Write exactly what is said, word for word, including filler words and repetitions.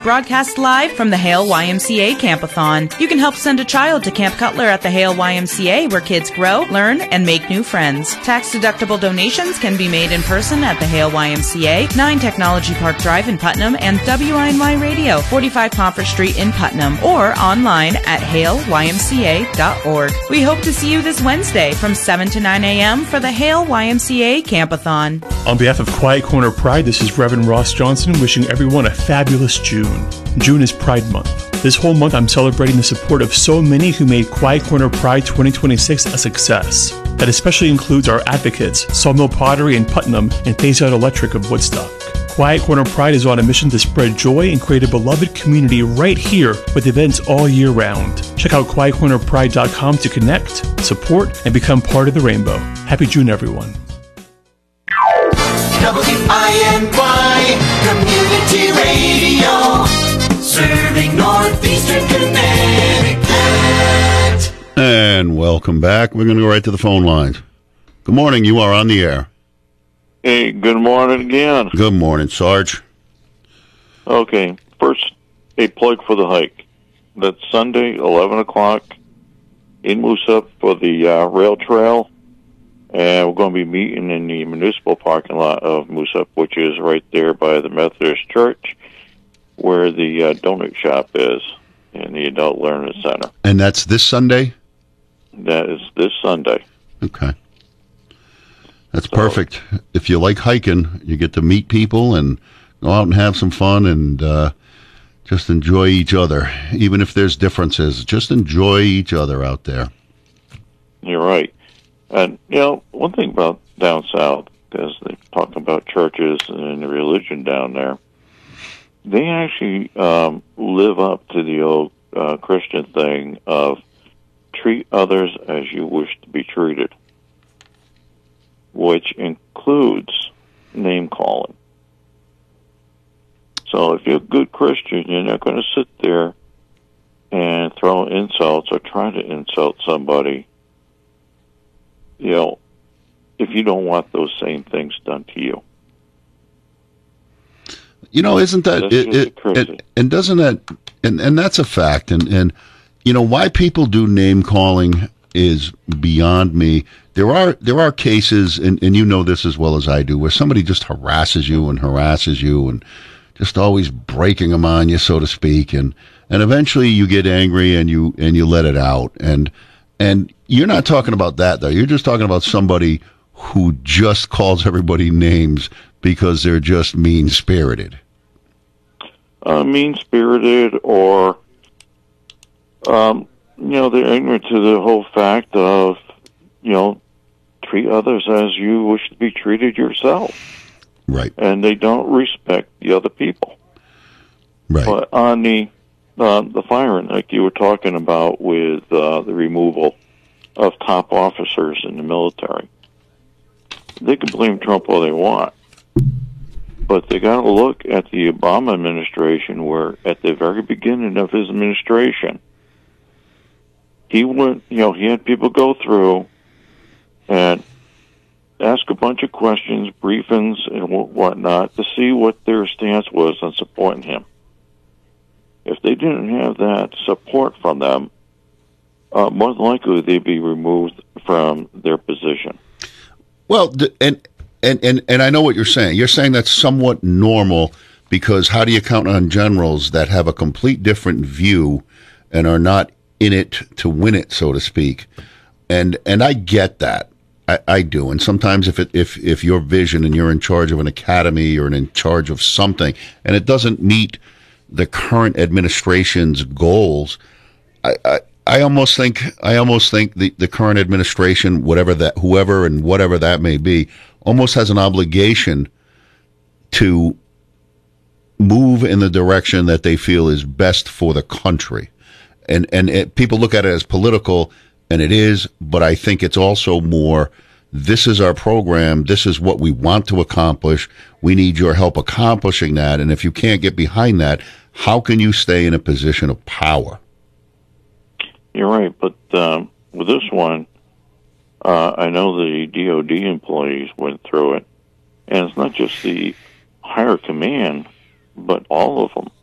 Broadcast live from the Hale Y M C A Campathon. You can help send a child to Camp Cutler at the Hale Y M C A, where kids grow, learn, and make new friends. Tax-deductible donations can be made in person at the Hale Y M C A, nine Technology Park Drive in Putnam, and W I N Y Radio, forty-five Conference Street in Putnam, or online at hale y m c a dot org. We hope to see you this Wednesday from seven to nine a.m. for the Hale Y M C A Campathon. On behalf of Quiet Corner Pride, this is Reverend Ross Johnson wishing everyone a fabulous June. June is Pride Month. This whole month I'm celebrating the support of so many who made Quiet Corner Pride twenty twenty-six a success. That especially includes our advocates, Sawmill Pottery in Putnam and Phase Out Electric of Woodstock. Quiet Corner Pride is on a mission to spread joy and create a beloved community right here with events all year round. Check out quiet corner pride dot com to connect, support, and become part of the rainbow. Happy June, everyone. W I N Y Community Radio, serving Northeastern Connecticut. And welcome back. We're going to go right to the phone lines. Good morning. You are on the air. Hey, good morning again. Good morning, Sarge. Okay, first, a plug for the hike. That's Sunday, eleven o'clock in Moosup for the uh, rail trail. And we're going to be meeting in the municipal parking lot of Moosup, which is right there by the Methodist Church, where the uh, donut shop is in the Adult Learning Center. And that's this Sunday? That is this Sunday. Okay. That's so perfect. If you like hiking, you get to meet people and go out and have some fun and uh, just enjoy each other. Even if there's differences, just enjoy each other out there. You're right. And, you know, one thing about down south, because they talk about churches and the religion down there, they actually um, live up to the old uh, Christian thing of treat others as you wish to be treated, which includes name-calling. So if you're a good Christian, you're not going to sit there and throw insults or try to insult somebody, you know, if you don't want those same things done to you. You know, isn't that, it, it, it, and doesn't that, and, and that's a fact, and, and, you know, why people do name-calling is beyond me. There are there are cases, and, and you know this as well as I do, where somebody just harasses you and harasses you and just always breaking them on you, so to speak, and, and eventually you get angry and you and you let it out. And and you're not talking about that, though. You're just talking about somebody who just calls everybody names because they're just mean-spirited. Uh, mean-spirited or, um, you know, they're ignorant to the whole fact of, you know, treat others as you wish to be treated yourself. Right. And they don't respect the other people. Right. But on the uh, the firing, like you were talking about with uh, the removal of top officers in the military, they can blame Trump all they want. But they got to look at the Obama administration, where at the very beginning of his administration, he went, you know, he had people go through and ask a bunch of questions, briefings, and whatnot to see what their stance was on supporting him. If they didn't have that support from them, uh, more than likely they'd be removed from their position. Well, and and and and I know what you're saying. You're saying that's somewhat normal because how do you count on generals that have a complete different view and are not in it to win it, so to speak? And and I get that. I, I do. And sometimes if it if if your vision and you're in charge of an academy or in charge of something and it doesn't meet the current administration's goals, I, I I almost think I almost think the, the current administration, whatever that whoever and whatever that may be, almost has an obligation to move in the direction that they feel is best for the country. And and it, people look at it as political, and it is, but I think it's also more, this is our program, this is what we want to accomplish, we need your help accomplishing that, and if you can't get behind that, how can you stay in a position of power? You're right, but um, with this one, uh, I know the D O D employees went through it, and it's not just the higher command, but all of them.